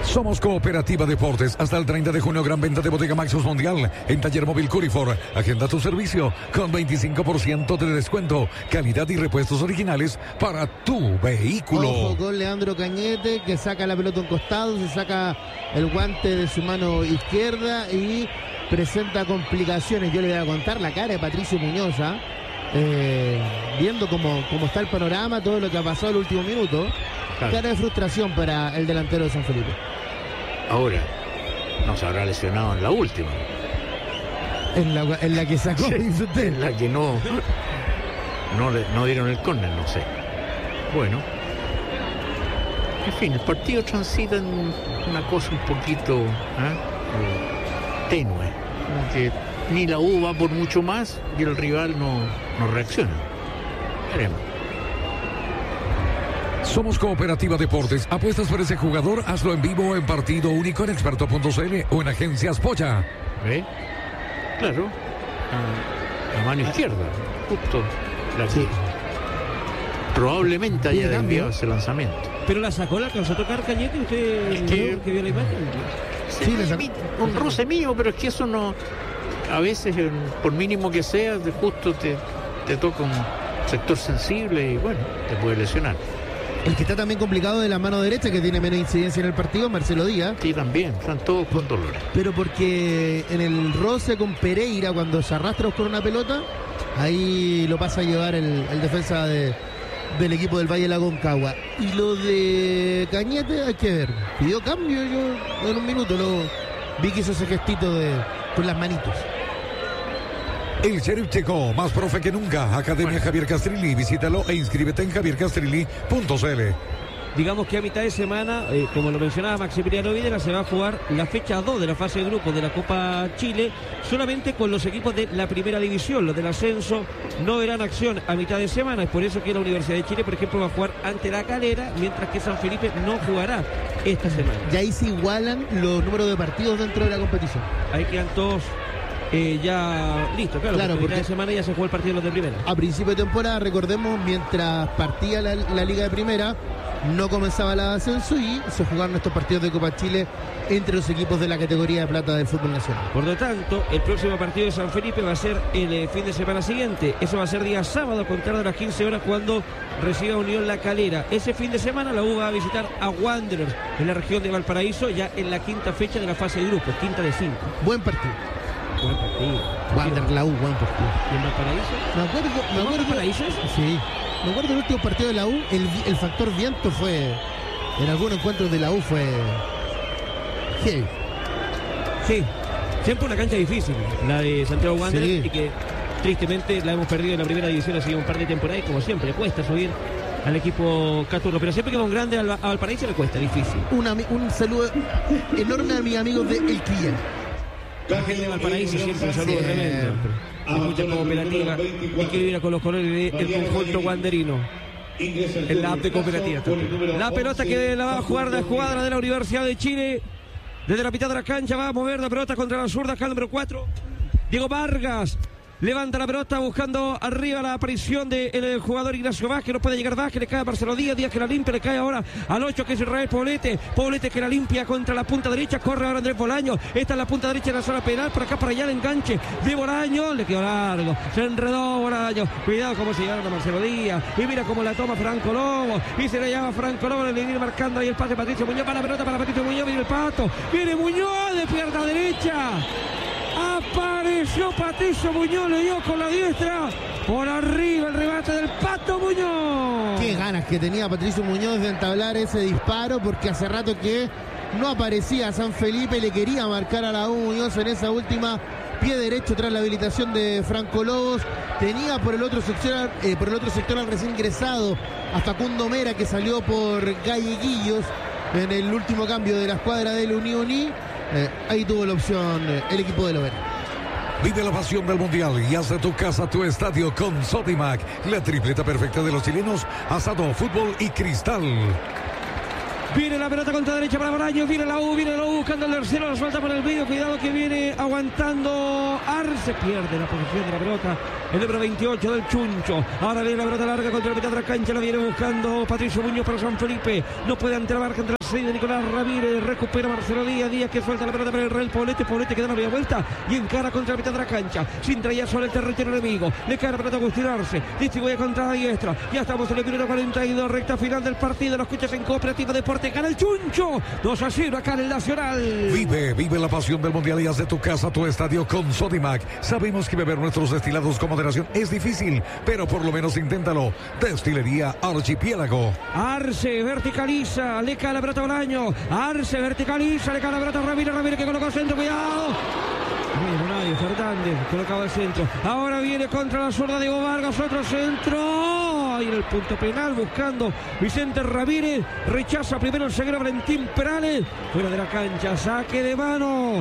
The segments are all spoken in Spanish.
Somos Cooperativa Deportes. Hasta el 30 de junio, gran venta de Bodega Maxus Mundial en Taller Móvil Curifor. Agenda tu servicio con 25% de descuento. Calidad y repuestos originales para tu vehículo. Ojo con Leandro Cañete, que saca la pelota a un costado, se saca el guante de su mano izquierda y presenta complicaciones. Yo le voy a contar la cara de Patricio Muñoz, viendo cómo está el panorama, todo lo que ha pasado el último minuto. Claro. Cara de frustración para el delantero de San Felipe. Ahora, no se habrá lesionado en la última. En la que sacó, sí, dice usted. En la que no dieron el córner, no sé. Bueno. En fin, el partido transita en una cosa un poquito tenue. Que ni la U va por mucho más y el rival no reacciona. Veremos. Somos Cooperativa Deportes. Apuestas por ese jugador, hazlo en vivo en partido único en experto.cl o en agencias Polla. ¿Ve? Claro. La mano izquierda, justo la que probablemente haya desviado ese lanzamiento. Pero la sacó, la alcanzó a tocar Cañete, usted que vio la imagen. Sí, un roce mío, pero es que eso no, a veces por mínimo que sea, justo te toca un sector sensible y bueno, te puede lesionar. El que está también complicado de la mano derecha, que tiene menos incidencia en el partido, Marcelo Díaz. Sí, también, están todos con dolores. Pero porque en el roce con Pereira, cuando se arrastra con una pelota, ahí lo pasa a llevar el defensa del equipo del Valle de la Concagua. Y lo de Cañete, hay que ver. Pidió cambio, yo en un minuto vi que hizo ese gestito con las manitos. El Sheriff Checo, más profe que nunca. Academia Javier Castrilli, visítalo e inscríbete en javiercastrilli.cl. Digamos que a mitad de semana, como lo mencionaba Maximiliano Videla, se va a jugar la fecha 2 de la fase de grupos de la Copa Chile, solamente con los equipos de la primera división. Los del ascenso no verán acción a mitad de semana. Es por eso que la Universidad de Chile, por ejemplo, va a jugar ante La Calera, mientras que San Felipe no jugará esta semana. Y ahí se igualan los números de partidos dentro de la competición. Ahí quedan todos ya listo, claro, porque de semana ya se jugó el partido de los de primera. A principio de temporada, recordemos, mientras partía la Liga de Primera, no comenzaba el ascenso y se jugaron estos partidos de Copa Chile entre los equipos de la categoría de plata del fútbol nacional. Por lo tanto, el próximo partido de San Felipe va a ser el fin de semana siguiente. Eso va a ser día sábado, a contar de las 15 horas, cuando reciba Unión La Calera. Ese fin de semana la U va a visitar a Wanderers en la región de Valparaíso, ya en la quinta fecha de la fase de grupos, quinta de 5. Buen partido. Buen partido. Wander, la U, buen partido. ¿Y en Valparaíso? Me acuerdo. ¿Valparaíso? Sí. Me acuerdo del último partido de la U, el factor viento fue, en algunos encuentros de la U fue heavy. Sí, siempre una cancha difícil, la de Santiago Wanderers, sí. Y que tristemente la hemos perdido en la primera división hace un par de temporadas y como siempre cuesta subir al equipo Caturro, pero siempre que va un grande a Valparaíso le cuesta, difícil. Un saludo enorme a mis amigos de El Quilla. La gente de Valparaíso siempre un saludo tremendo. De mucha cooperativa y que viene con los colores del conjunto wanderino en la app de cooperativa. La pelota que la va a jugar la jugadora de la Universidad de Chile desde la mitad de la cancha, va a mover la pelota contra la zurda, acá el número 4 Diego Vargas. Levanta la pelota buscando arriba la aparición del jugador Ignacio Vázquez. No puede llegar Vázquez, le cae a Marcelo Díaz que la limpia, le cae ahora al 8 que es Israel Poblete que la limpia contra la punta derecha. Corre ahora Andrés Bolaño, esta es la punta derecha de la zona penal, por acá para allá el enganche de Bolaño, le quedó largo, se enredó Bolaño, cuidado cómo se llevaron a Marcelo Díaz y mira cómo la toma Franco Lobo y se le llama Franco Lobo, le viene marcando ahí el pase Patricio Muñoz, para la pelota para Patricio Muñoz, viene el Pato, viene Muñoz de pierna derecha. Apareció Patricio Muñoz, le dio con la diestra. Por arriba el remate del Pato Muñoz. Qué ganas que tenía Patricio Muñoz de entablar ese disparo, porque hace rato que no aparecía San Felipe, le quería marcar a la U Muñoz en esa última, pie derecho tras la habilitación de Franco Lobos. Tenía por el otro sector al recién ingresado a Facundo Mera, que salió por Galleguillos en el último cambio de la escuadra del Unión. Ahí tuvo la opción el equipo de Lovera. Vive la pasión del Mundial y haz de tu casa tu estadio con Sodimac, la tripleta perfecta de los chilenos: asado, fútbol y cristal. Viene la pelota contra derecha para Bolaño, viene la U buscando el tercero, la suelta por el medio, cuidado que viene aguantando Arce, pierde la posición de la pelota, el número 28 del Chuncho. Ahora viene la pelota larga contra la mitad de la cancha, la viene buscando Patricio Muñoz para San Felipe, no puede ante la marca entre 6 de Nicolás Ramírez. Recupera Marcelo Díaz. Díaz que suelta la pelota para el Real Poblete. Poblete que da la media vuelta y encara contra la mitad de la cancha. Sin traer sobre el territorio enemigo. Le cae la pelota a Agustín Arce. Distribuye contra la diestra. Ya estamos en el minuto 42. Recta final del partido. Los escuchas en Cooperativa Deporte. Gana el Chuncho. 2-0 acá en el Nacional. Vive la pasión del Mundial y haz de tu casa tu estadio con Sodimac. Sabemos que beber nuestros destilados con moderación es difícil, pero por lo menos inténtalo. Destilería Archipiélago. Arce verticaliza, le cae la pelota a Bolaño. Arce verticaliza, le cae la pelota a Ramírez. Ramírez que colocó centro, cuidado. Nadie, Fernández colocaba el centro. Ahora viene contra la zurda Diego Vargas, otro centro. Ahí en el punto penal buscando Vicente Ramírez. Rechaza primero el zaguero Valentín Perales. Fuera de la cancha, saque de manos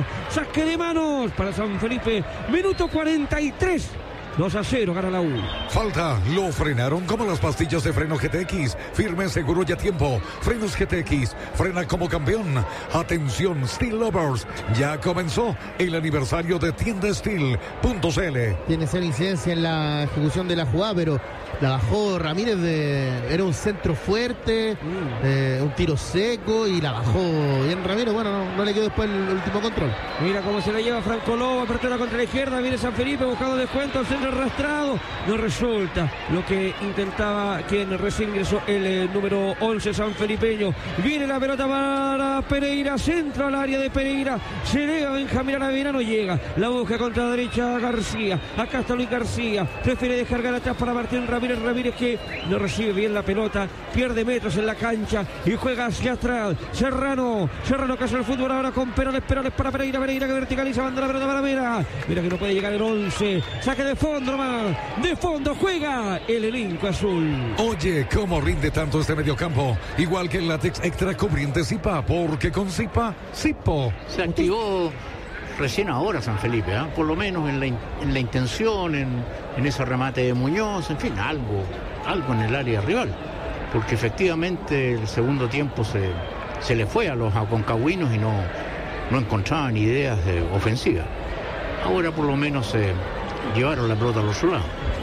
para San Felipe. Minuto 43. 2-0 gana la U. Falta, lo frenaron como las pastillas de freno GTX. Firme, seguro y a tiempo. Frenos GTX, frena como campeón. Atención, Steel Lovers. Ya comenzó el aniversario de Tienda Steel.cl. Tiene cero incidencia en la ejecución de la jugada, pero la bajó Ramírez. Era un centro fuerte, un tiro seco y la bajó bien Ramírez. Bueno, no le quedó después el último control. Mira cómo se la lleva Franco Lobo. Apertura contra la izquierda. Viene San Felipe buscando descuento. El centro arrastrado. No resulta lo que intentaba quien recién ingresó el número 11 sanfelipeño. Viene la pelota para Pereira. Centro al área de Pereira. Se eleva Benjamín Aravena. No llega. La busca contra la derecha García. Acá está Luis García. Prefiere descargar atrás para Martín Ramírez. Ramírez que no recibe bien la pelota. Pierde metros en la cancha y juega hacia atrás. Serrano que hace el fútbol ahora con Perales para Pereira. Pereira que verticaliza. Manda la pelota para Vera. Mira que no puede llegar el 11. Saque de fondo nomás. De fondo juega el elenco azul. Oye, ¿cómo rinde tanto este mediocampo? Igual que el látex extra cubriente Zipa, porque con Zipa, Zipo. Se activó recién ahora San Felipe, ¿eh? Por lo menos en la intención, en ese remate de Muñoz, en fin, algo en el área rival. Porque efectivamente el segundo tiempo se le fue a los aconcagüinos y no encontraban ideas de ofensiva. Ahora por lo menos llevaron la pelota a los lados.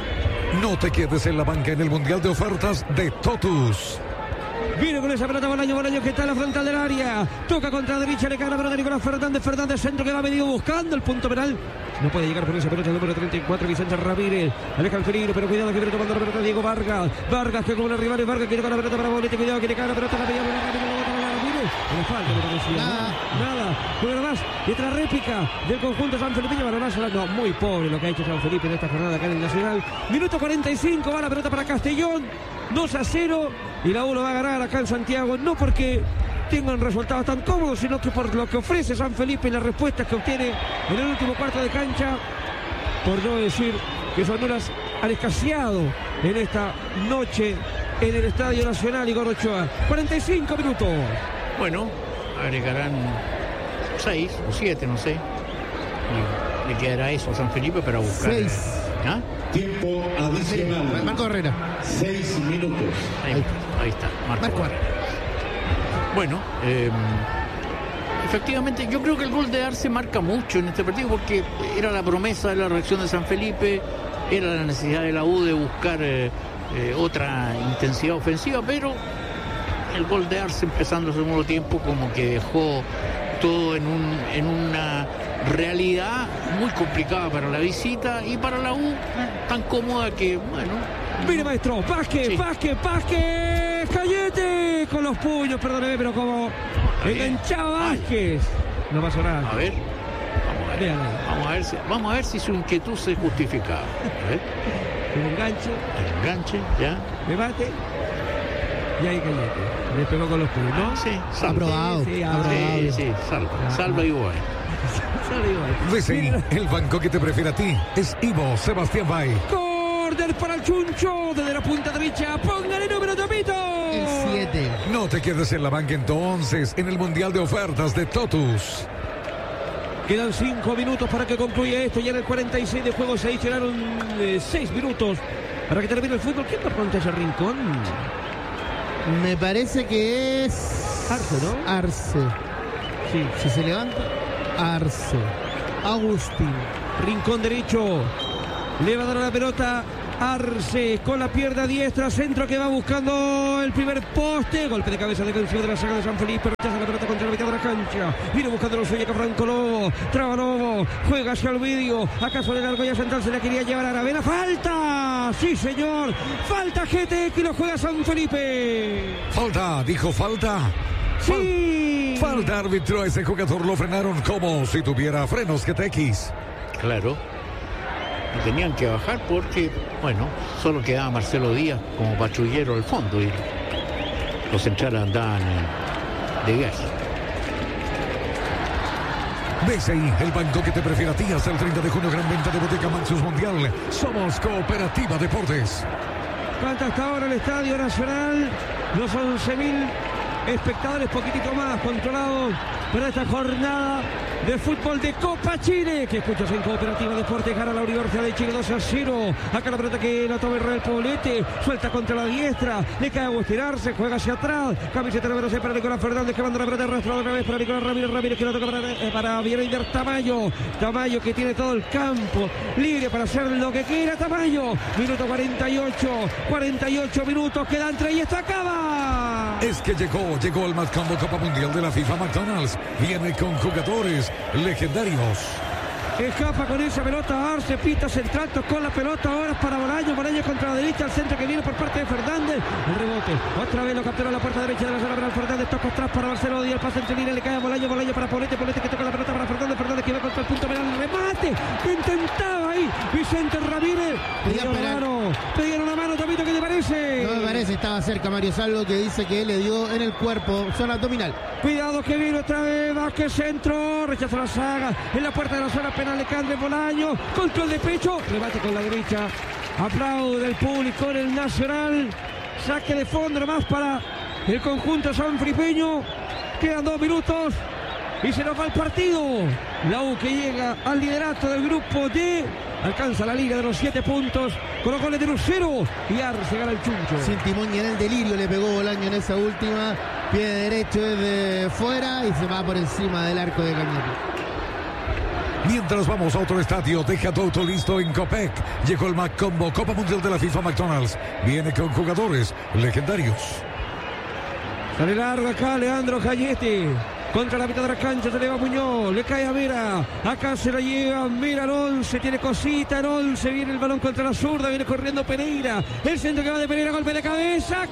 No te quedes en la banca en el Mundial de Ofertas de Totus. Viene con esa pelota Bolaño que está en la frontal del área. Toca contra la derecha, le cae la pelota a Nicolás Fernández, centro que va medido buscando el punto penal. No puede llegar por esa pelota el número 34, Vicente Ramírez. Aleja el peligro, pero cuidado que viene tomando la pelota Diego Vargas. Vargas que como los rivales, Vargas quiere con la pelota para Bolete. Cuidado que le cae la pelota a la media. No falta, me parecía. Nada. Juega más. Y otra réplica del conjunto sanfelipeño. No, muy pobre lo que ha hecho San Felipe en esta jornada acá en el Nacional. Minuto 45, va la pelota para Castellón. 2-0. Y la U lo va a ganar acá en Santiago. No porque tengan resultados tan cómodos, sino que por lo que ofrece San Felipe y las respuestas que obtiene en el último cuarto de cancha. Por no decir que sus Honduras han escaseado en esta noche en el Estadio Nacional Igor Ochoa. 45 minutos. Bueno, agregarán 6 o 7, no sé. Y le quedará eso a San Felipe para buscar. 6. ¿Ah? Tiempo adicional. Marco Herrera. 6 minutos. Ahí está. Marco Herrera. Bueno, efectivamente, yo creo que el gol de Arce marca mucho en este partido porque era la promesa de la reacción de San Felipe, era la necesidad de la U de buscar otra intensidad ofensiva, pero el gol de Arce empezando el segundo tiempo como que dejó todo en una realidad muy complicada para la visita y para la U tan cómoda que, bueno... Mire maestro, Vázquez, sí. Vázquez, Cayete con los puños, perdóneme, pero como enganchaba Vázquez. No pasó nada. A ver, vamos a ver si su inquietud se justifica. A ver. El enganche, ya. Me bate. Y ahí Cayete. Le pegó con los puños, ¿no? Sí, salva. Sí, salva igual. Dicen, el banco que te prefiere a ti es Ivo Sebastián Bay. Corner para el Chuncho desde la punta derecha. Póngale número, Topito. El 7. No te quedes en la banca entonces en el Mundial de Ofertas de Totus. Quedan 5 minutos para que concluya esto. Ya en el 46 de juego se adicionaron 6 minutos para que termine el fútbol. ¿Quién pronto ese rincón? Me parece que es... Arce, ¿no? Arce. Sí. Si se levanta, Arce. Agustín. Rincón derecho. Le va a dar la pelota Arce con la pierna diestra, centro que va buscando el primer poste, golpe de cabeza defensivo de la saga de San Felipe, rechaza la pelota contra la mitad de la cancha, viene buscando los sueños con Franco Lobo, traba Lobo, juega hacia el medio, acaso de la argolla central se la quería llevar a Aravena, falta, sí señor, falta GTX, lo juega San Felipe. Falta, dijo falta. Sí. Falta, árbitro, a ese jugador lo frenaron como si tuviera frenos GTX. Claro. Y tenían que bajar porque, bueno, solo quedaba Marcelo Díaz como patrullero al fondo y los centrales andaban de viaje. BCI, el banco que te prefiere a ti. Hasta el 30 de junio, gran venta de Botica Maxus Mundial. Somos Cooperativa Deportes. Falta hasta ahora el Estadio Nacional, los 11.000 espectadores, poquitito más controlado para esta jornada de fútbol de Copa Chile, que escuchas en Cooperativa Deportes. Gana la Universidad de Chile 2-0. Acá la pelota que la toma el Real Poblete, suelta contra la diestra, le cae a estirarse, juega hacia atrás, camiseta número 6 para Nicolás Fernández, que manda la pelota arrastrada otra vez para Nicolás Ramírez, que la toca para Bielinder Tamayo que tiene todo el campo libre para hacer lo que quiera. Tamayo, minuto 48 minutos, quedan 3 y esto acaba. Es que llegó el Matcombo Copa Mundial de la FIFA McDonald's. Viene con jugadores legendarios. Escapa con esa pelota Arce, pita central, tocó la pelota ahora para Bolaño contra la derecha, al centro que viene por parte de Fernández, el rebote, otra vez lo capturó a la puerta derecha de la zona penal. Fernández toca atrás para Marcelo Díaz, el pase entre líneas, le cae a Bolaño para Poblete que toca la pelota para Fernández que va contra el punto penal, el remate, que intentaba ahí Vicente Ramírez, pidieron la mano, Tomito, ¿qué te parece? No me parece, estaba cerca Mario Salvo, que dice que le dio en el cuerpo, zona abdominal. Cuidado que viene otra vez Vázquez, centro, rechaza la saga, en la puerta de la zona penal le cae Andrés Bolaño, control de pecho, rebate con la derecha, aplaude el público en el Nacional, saque de fondo nomás para el conjunto sanfelipeño, quedan 2 minutos y se nos va el partido. La U que llega al liderato del grupo D, alcanza la liga de los 7 puntos con los goles de Lucero y Arce gana el chuncho. Sin timón y en el delirio le pegó Bolaño en esa última, pie derecho desde fuera y se va por encima del arco de Cañete. Mientras vamos a otro estadio, deja tu auto listo en Copec. Llegó el Matcombo Copa Mundial de la FIFA McDonald's. Viene con jugadores legendarios. Sale largo acá Leandro Cañete. Contra la mitad de la cancha se le va Muñoz, le cae a Mera, acá se la lleva Mera al 11, tiene cosita el 11, viene el balón contra la zurda, viene corriendo Pereira, el centro que va de Pereira, golpe de cabeza,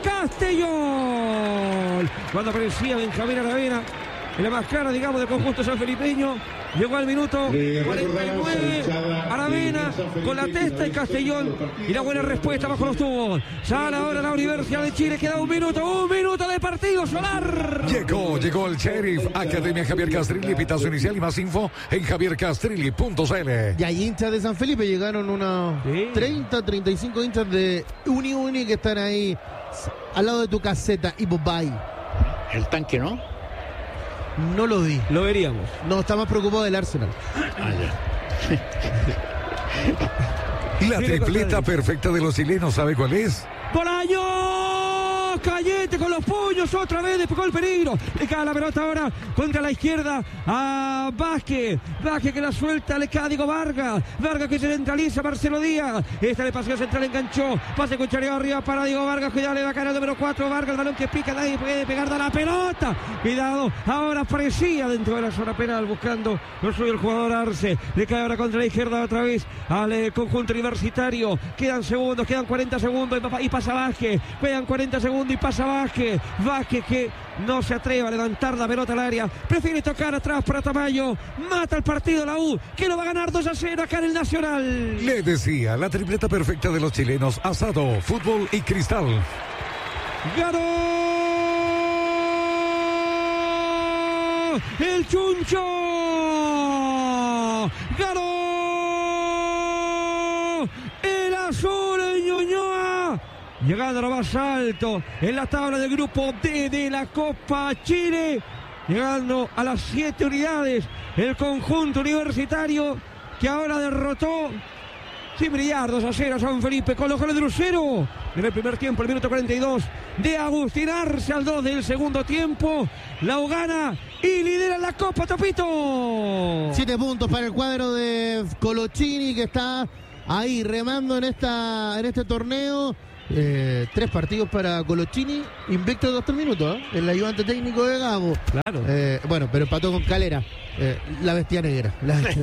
Castellón. Cuando aparecía Benjamín Aravena, en la más clara, digamos, del conjunto sanfelipeño, llegó al minuto 49, Aravena con la testa y Castellón, y la buena respuesta bajo los tubos. Sale ahora la Universidad de Chile, queda un minuto de partido, Solar. Llegó el Sheriff, Academia Javier Castrilli, pitazo inicial y más info en javiercastrilli.cl. Y hay hinchas de San Felipe, llegaron unos 35 hinchas de Uni que están ahí al lado de tu caseta y Bombay. El tanque, ¿no? No lo vi. Lo veríamos. No, está más preocupado del Arsenal. La tripleta perfecta de los chilenos, ¿sabe cuál es? ¡Bolaño! Cañete con los puños, otra vez despegó el peligro, le cae la pelota ahora contra la izquierda a Vázquez que la suelta, le cae a Diego Vargas que se centraliza a Marcelo Díaz, esta le pasó central, enganchó, pase con Chareo arriba para Diego Vargas, cuidado, le va a caer el número 4 Vargas, el balón que pica, nadie puede pegar de la pelota, cuidado, ahora aparecía dentro de la zona penal buscando lo suyo el jugador Arce, le cae ahora contra la izquierda otra vez al conjunto universitario, quedan 40 segundos y pasa Vázquez, quedan 40 segundos y pasa Vázquez que no se atreve a levantar la pelota al área, prefiere tocar atrás para Tamayo, mata el partido la U, que lo va a ganar 2-0 acá en el Nacional. Le decía, la tripleta perfecta de los chilenos, asado, fútbol y cristal. ¡Ganó el Chuncho! ¡Ganó el azul en Ñuñoa! Llegando a lo más alto en la tabla del grupo D de la Copa Chile, llegando a las 7 unidades el conjunto universitario, que ahora derrotó sin brillar 2-0 a San Felipe con los goles de Lucero en el primer tiempo, el minuto 42 de Agustín Arce, al 2 del segundo tiempo. La U gana y lidera la Copa, Topito. 7 puntos para el cuadro de Colochini, que está ahí remando en este torneo. 3 partidos para Colochini, invicto hasta el minuto, el ayudante técnico de Gago. Claro. Bueno, pero empató con Calera, la bestia negra.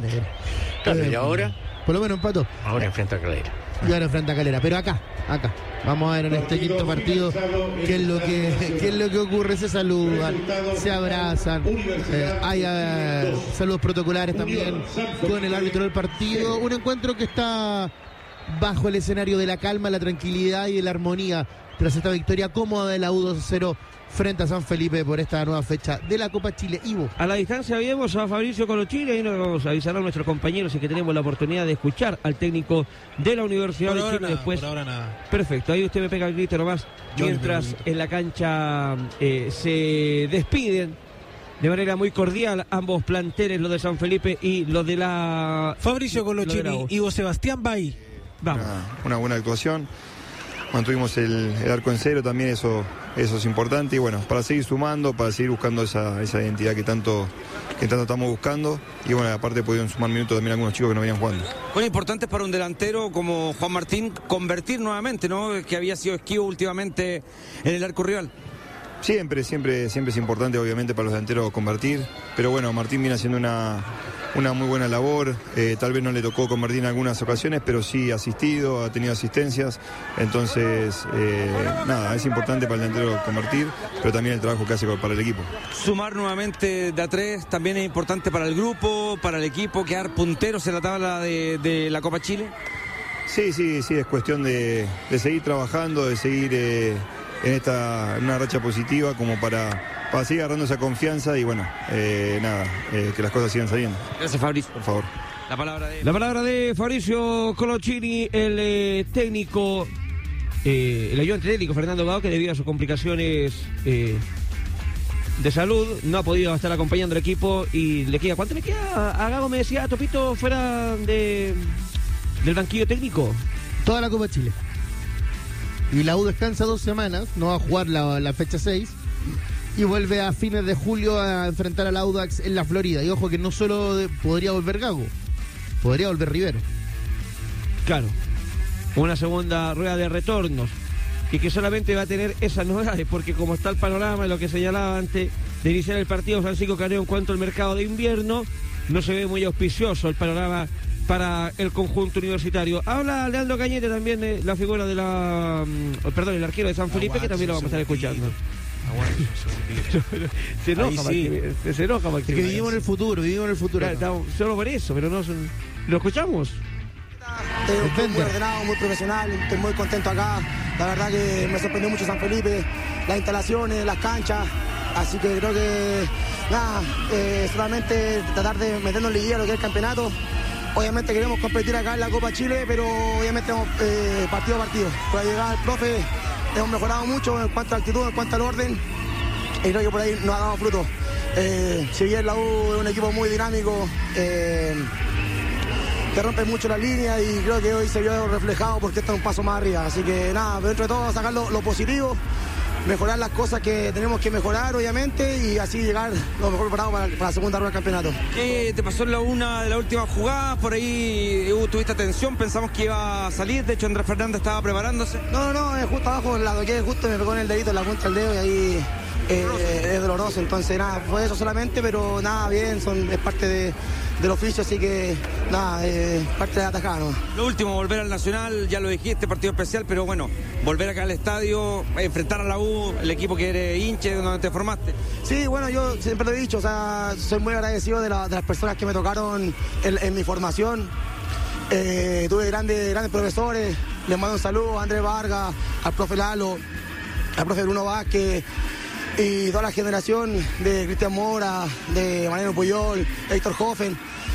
Claro, y ahora. Por lo menos empató. Ahora enfrenta a Calera. Y ahora enfrenta a Calera, pero acá. Vamos a ver en este quinto partido qué es lo que ocurre. Se saludan, se abrazan, hay saludos protocolares también con el árbitro del partido. Un encuentro que está bajo el escenario de la calma, la tranquilidad y de la armonía tras esta victoria cómoda de la U2-0 frente a San Felipe por esta nueva fecha de la Copa Chile. Ivo. A la distancia vemos a Fabricio Colochini, y nos avisarán a nuestros compañeros y que tenemos la oportunidad de escuchar al técnico de la Universidad de Chile después. Por ahora nada. Perfecto, ahí usted me pega el grito nomás, mientras en la cancha se despiden de manera muy cordial ambos planteles, los de San Felipe y los de la... Fabricio Colochini, Ivo Sebastián Bay. Vamos. Una buena actuación. Mantuvimos el arco en cero, también eso es importante. Y bueno, para seguir sumando, para seguir buscando esa identidad que tanto estamos buscando. Y bueno, aparte pudieron sumar minutos también algunos chicos que no venían jugando. Bueno, importante para un delantero como Juan Martín convertir nuevamente, ¿no? Que había sido esquivo últimamente en el arco rival. Siempre es importante, obviamente, para los delanteros convertir. Pero bueno, Martín viene haciendo una muy buena labor. Tal vez no le tocó convertir en algunas ocasiones, pero sí asistido, ha tenido asistencias. Entonces, nada, es importante para el delantero convertir, pero también el trabajo que hace para el equipo. Sumar nuevamente de a 3 también es importante para el grupo, para el equipo, quedar punteros en la tabla de la Copa Chile. Sí, es cuestión de seguir trabajando, de seguir en una racha positiva como para seguir agarrando esa confianza y bueno, que las cosas sigan saliendo. Gracias, Fabricio. Por favor. La palabra de Fabricio Colochini, el técnico, el ayudante técnico Fernando Gago, que debido a sus complicaciones de salud no ha podido estar acompañando al equipo y le queda. ¿Cuánto le queda a Gago? Me decía Topito fuera del banquillo técnico. Toda la Copa Chile. Y la U descansa 2 semanas, no va a jugar la fecha 6 y vuelve a fines de julio a enfrentar al Audax en la Florida. Y ojo que no solo podría volver Gago, podría volver Rivero. Claro, una segunda rueda de retornos y que solamente va a tener esas novedades, porque como está el panorama, lo que señalaba antes de iniciar el partido Francisco Caneo en cuanto al mercado de invierno, no se ve muy auspicioso el panorama para el conjunto universitario. Habla Leandro Cañete también, la figura de el arquero de San Felipe, que también lo vamos a estar escuchando. Se enoja, se enoja. Es que vivimos en el futuro, Solo por eso, pero no son... ¿Lo escuchamos? Muy ordenado, muy profesional, estoy muy contento acá. La verdad que me sorprendió mucho San Felipe, las instalaciones, las canchas. Así que creo que solamente tratar de meternos en liguilla lo que es el campeonato. Obviamente queremos competir acá en la Copa Chile, pero obviamente partido a partido. Para llegar al profe hemos mejorado mucho en cuanto a la actitud, en cuanto al orden, y creo que por ahí nos ha dado fruto. Si bien la U es un equipo muy dinámico, que rompe mucho la línea, y creo que hoy se vio reflejado porque está un paso más arriba. Así que nada, dentro de todo sacar lo positivo, mejorar las cosas que tenemos que mejorar, obviamente, y así llegar lo mejor preparado para la segunda rueda del campeonato. ¿Qué te pasó en una de las últimas jugadas? Por ahí tuviste atención, pensamos que iba a salir, de hecho Andrés Fernández estaba preparándose. No, justo abajo, la toqué justo, me pegó en el dedito, en la punta del dedo, y ahí es doloroso. Entonces nada, fue eso solamente, pero nada, bien, es parte del oficio, así que nada, parte de la tajada, ¿no? Lo último, volver al Nacional, ya lo dijiste, partido especial, pero bueno, volver acá al estadio, enfrentar a la U, el equipo que eres hincha, donde te formaste. Sí, bueno, yo siempre lo he dicho, o sea, soy muy agradecido de las personas que me tocaron en mi formación. Tuve grandes profesores, les mando un saludo a Andrés Vargas, al profe Lalo, al profe Bruno Vázquez, y toda la generación de Cristian Mora, de Mariano Puyol, Héctor Hoffen,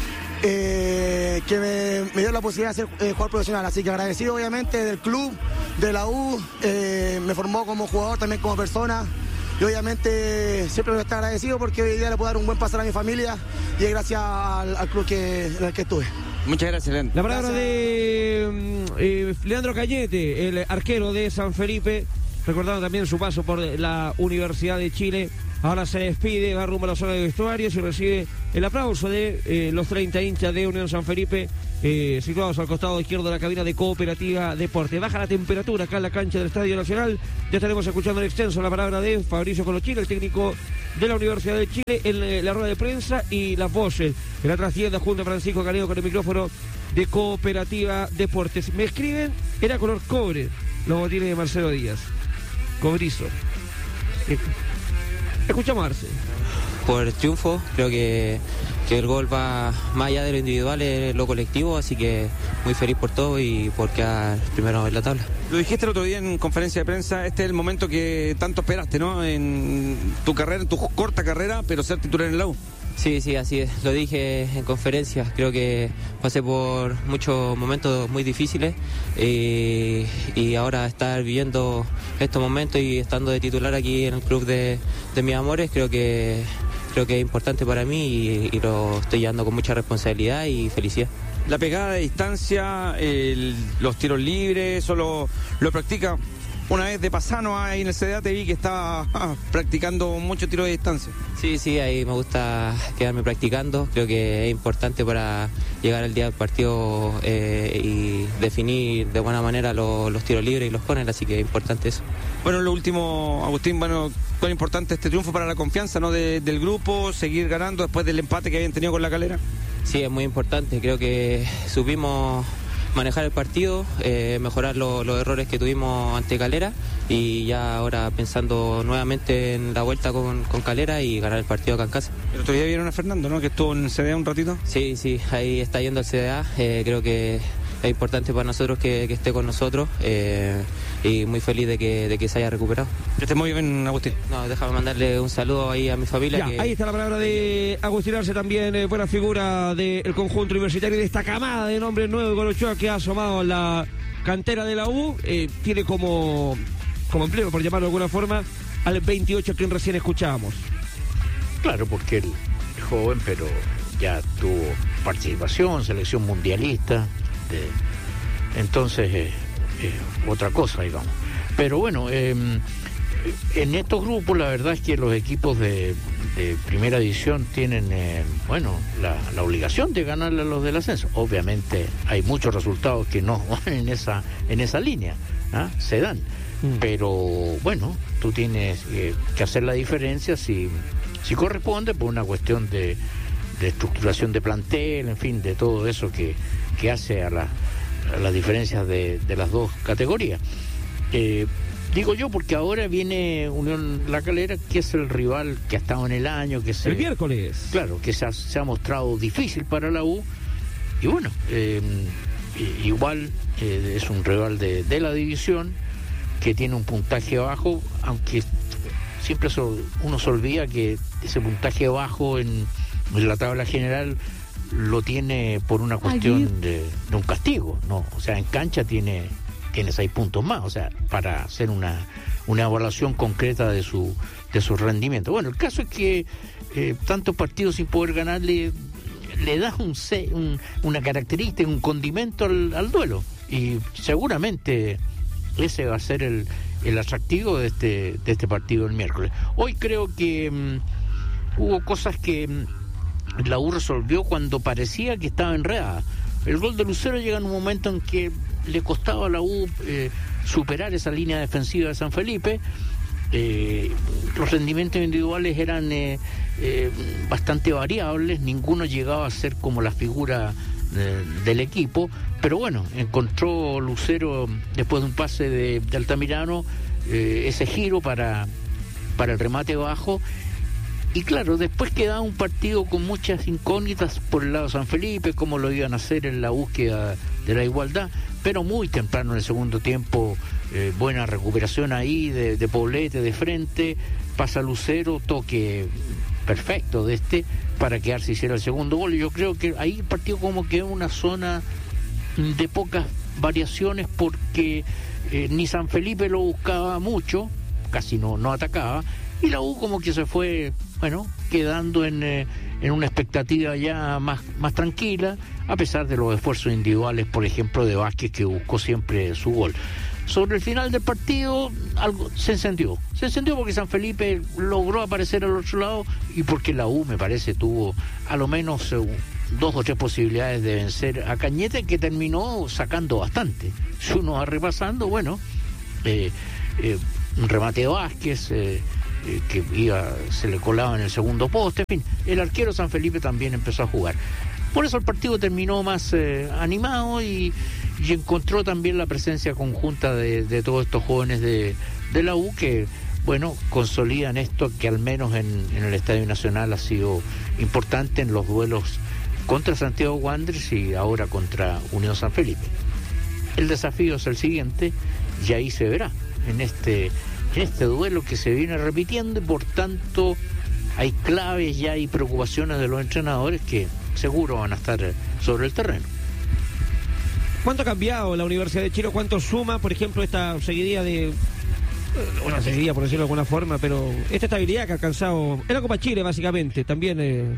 que me dio la posibilidad de ser jugador profesional. Así que agradecido obviamente del club, de la U, me formó como jugador, también como persona, y obviamente siempre voy a estar agradecido porque hoy día le puedo dar un buen pasar a mi familia, y es gracias al club en el que estuve. Muchas gracias, Leandro. La palabra de Leandro Cañete, el arquero de San Felipe, recordando también su paso por la Universidad de Chile Ahora se despide, va rumbo a la zona de vestuarios y recibe el aplauso de los 30 hinchas de Unión San Felipe, situados al costado izquierdo de la cabina de Cooperativa Deporte. Baja la temperatura acá en la cancha del Estadio Nacional. Ya estaremos escuchando en extenso la palabra de Fabricio Colochini, el técnico de la Universidad de Chile, en la rueda de prensa, y las voces en la trastienda junto a Francisco Canedo con el micrófono de Cooperativa Deportes. Me escriben, era color cobre los botines de Marcelo Díaz, cobrizo. Escuchamos a Arce. Por el triunfo, creo que el gol va más allá de lo individual, es lo colectivo, así que muy feliz por todo y por quedar primero en la tabla. Lo dijiste el otro día en conferencia de prensa, este es el momento que tanto esperaste, ¿no? En tu carrera, en tu corta carrera, pero ser titular en la U. Sí, así es, lo dije en conferencia, creo que pasé por muchos momentos muy difíciles y ahora estar viviendo estos momentos y estando de titular aquí en el club de mis amores, creo que es importante para mí y lo estoy llevando con mucha responsabilidad y felicidad. La pegada de distancia, los tiros libres, ¿eso lo practica? Una vez de pasano ahí en el CDA te vi que estaba practicando mucho tiro de distancia. Sí, ahí me gusta quedarme practicando. Creo que es importante para llegar al día del partido y definir de buena manera los tiros libres y los corners, así que es importante eso. Bueno, lo último, Agustín, cuán importante este triunfo para la confianza, ¿no? del grupo, seguir ganando después del empate que habían tenido con La Calera. Sí, es muy importante. Creo que supimos manejar el partido, mejorar los errores que tuvimos ante Calera y ya ahora pensando nuevamente en la vuelta con Calera y ganar el partido acá en casa. El otro día vieron a Fernando, ¿no? Que estuvo en el CDA un ratito. Sí, ahí está yendo al CDA, creo que es importante para nosotros que esté con nosotros y muy feliz de que se haya recuperado. Que esté muy bien, Agustín. No, déjame mandarle un saludo ahí a mi familia. Ahí está la palabra de Agustín Arce también, buena figura del conjunto universitario, de esta camada de nombres nuevos con Ochoa que ha asomado en la cantera de la U. Tiene como empleo, por llamarlo de alguna forma, al 28 a quien recién escuchábamos. Claro, porque él es joven, pero ya tuvo participación, selección mundialista. Entonces otra cosa, digamos. Pero bueno, en estos grupos la verdad es que los equipos de primera división tienen la obligación de ganarle a los del ascenso. Obviamente hay muchos resultados que no van en esa línea, se dan, pero bueno, tú tienes que hacer la diferencia si corresponde, por una cuestión de estructuración de plantel, en fin, de todo eso que hace a las diferencias de las dos categorías. Digo yo porque ahora viene Unión La Calera, que es el rival que ha estado en el año, el miércoles. Claro, que se ha mostrado difícil para la U. Y bueno, igual es un rival de la división, que tiene un puntaje bajo, aunque siempre uno se olvida que ese puntaje bajo en la tabla general lo tiene por una cuestión de un castigo, ¿no? O sea, en cancha tiene 6 puntos más, o sea, para hacer una evaluación concreta de su rendimiento. Bueno, el caso es que tantos partidos sin poder ganar le da una característica, un condimento al duelo, y seguramente ese va a ser el atractivo de este partido el miércoles. Hoy creo que hubo cosas que la U resolvió cuando parecía que estaba enredada. El gol de Lucero llega en un momento en que le costaba a la U superar esa línea defensiva de San Felipe. Los rendimientos individuales eran bastante variables, ninguno llegaba a ser como la figura del equipo, pero bueno, encontró Lucero después de un pase de Altamirano ese giro para el remate bajo. Y claro, después quedaba un partido con muchas incógnitas por el lado de San Felipe, cómo lo iban a hacer en la búsqueda de la igualdad, pero muy temprano en el segundo tiempo, buena recuperación ahí de Poblete de frente, pasa Lucero, toque perfecto para que Arce hiciera el segundo gol. Y yo creo que ahí el partido como que es una zona de pocas variaciones, porque ni San Felipe lo buscaba mucho, casi no atacaba, y la U como que se fue, quedando en una expectativa ya más tranquila, a pesar de los esfuerzos individuales, por ejemplo, de Vázquez, que buscó siempre su gol. Sobre el final del partido algo se encendió porque San Felipe logró aparecer al otro lado y porque la U, me parece, tuvo a lo menos 2 o 3 posibilidades de vencer a Cañete, que terminó sacando bastante. Si uno va repasando, bueno, un remate de Vázquez, que se le colaba en el segundo poste, en fin, el arquero San Felipe también empezó a jugar. Por eso el partido terminó más animado y encontró también la presencia conjunta de todos estos jóvenes de la U que, bueno, consolidan esto que al menos en el Estadio Nacional ha sido importante en los duelos contra Santiago Wanderers y ahora contra Unión San Felipe. El desafío es el siguiente, y ahí se verá en este duelo que se viene repitiendo, y por tanto hay claves y hay preocupaciones de los entrenadores que seguro van a estar sobre el terreno. ¿Cuánto ha cambiado la Universidad de Chile? ¿Cuánto suma, por ejemplo, esta seguidilla una seguidilla, por decirlo de alguna forma, pero esta estabilidad que ha alcanzado en la Copa Chile, básicamente, también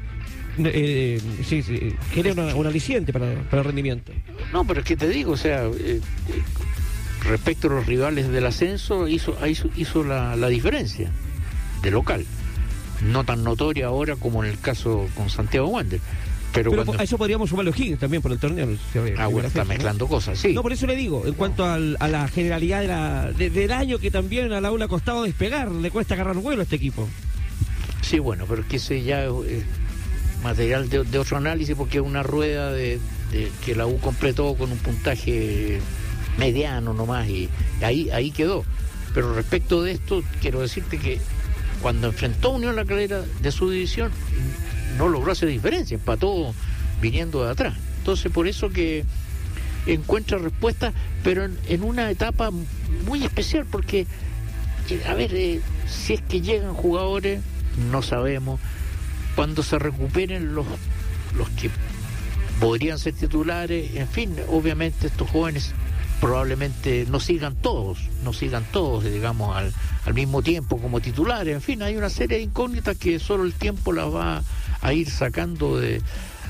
genera un aliciente para el rendimiento? No, pero es que te digo, o sea, respecto a los rivales del ascenso, hizo la diferencia de local. No tan notoria ahora como en el caso con Santiago Wanderers. Pero a eso podríamos sumar los Higgins también por el torneo. Bueno, está mezclando cosas, sí. No, por eso le digo, en cuanto a la generalidad del año, que también a la U le ha costado despegar, le cuesta agarrar vuelo a este equipo. Sí, bueno, pero es que ese ya es material de otro análisis, porque es una rueda de que la U completó con un puntaje mediano nomás, y ahí quedó. Pero respecto de esto, quiero decirte que cuando enfrentó a Unión La Calera de su división, no logró hacer diferencia, empató viniendo de atrás. Entonces, por eso que encuentra respuesta, pero en una etapa muy especial, porque, a ver, si es que llegan jugadores, no sabemos. Cuando se recuperen los que podrían ser titulares, en fin, obviamente estos jóvenes probablemente no sigan todos, digamos, al mismo tiempo como titulares. En fin, hay una serie de incógnitas que solo el tiempo las va a ir sacando del